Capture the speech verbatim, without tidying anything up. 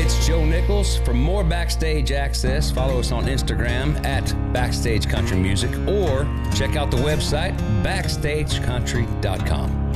it's Joe Nichols. For more Backstage access, follow us on Instagram at Backstage Country Music or check out the website backstage country dot com.